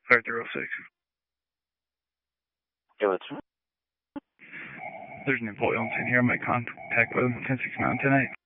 5306. Yeah, what's There's an employee on scene here. I'll make contact with him. 1069, 108.